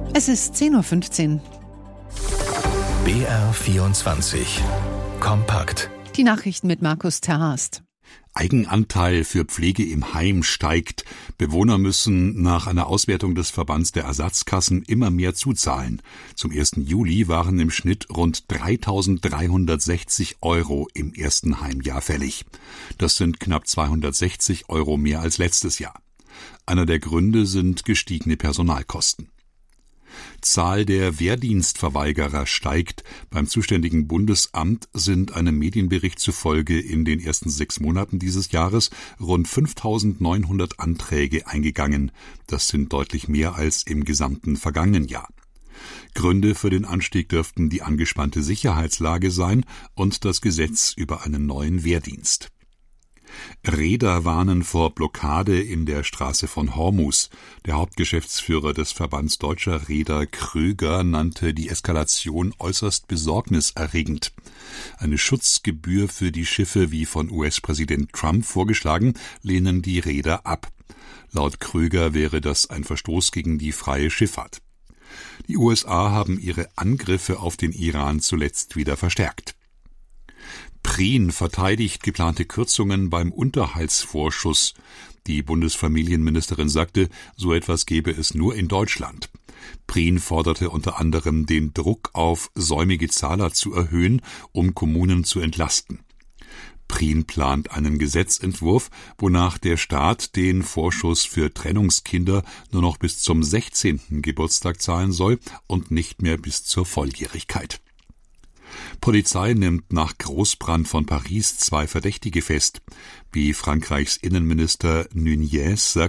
Es ist 10:15 Uhr. BR24 Kompakt. Die Nachrichten mit Markus Terhast. Eigenanteil für Pflege im Heim steigt. Bewohner müssen nach einer Auswertung des Verbands der Ersatzkassen immer mehr zuzahlen. Zum 1. Juli waren im Schnitt rund 3.360 € im ersten Heimjahr fällig. Das sind knapp 260 € mehr als letztes Jahr. Einer der Gründe sind gestiegene Personalkosten. Zahl der Wehrdienstverweigerer steigt. Beim zuständigen Bundesamt sind einem Medienbericht zufolge in den ersten 6 Monaten dieses Jahres rund 5.900 Anträge eingegangen. Das sind deutlich mehr als im gesamten vergangenen Jahr. Gründe für den Anstieg dürften die angespannte Sicherheitslage sein und das Gesetz über einen neuen Wehrdienst. Reeder warnen vor Blockade in der Straße von Hormuz. Der Hauptgeschäftsführer des Verbands deutscher Reeder, Kröger, nannte die Eskalation äußerst besorgniserregend. Eine Schutzgebühr für die Schiffe, wie von US-Präsident Trump vorgeschlagen, lehnen die Reeder ab. Laut Kröger wäre das ein Verstoß gegen die freie Schifffahrt. Die USA haben ihre Angriffe auf den Iran zuletzt wieder verstärkt. Prien verteidigt geplante Kürzungen beim Unterhaltsvorschuss. Die Bundesfamilienministerin sagte, so etwas gebe es nur in Deutschland. Prien forderte unter anderem, den Druck auf säumige Zahler zu erhöhen, um Kommunen zu entlasten. Prien plant einen Gesetzentwurf, wonach der Staat den Vorschuss für Trennungskinder nur noch bis zum 16. Geburtstag zahlen soll und nicht mehr bis zur Volljährigkeit. Polizei nimmt nach Großbrand von Paris 2 Verdächtige fest. Wie Frankreichs Innenminister Nunez sagt,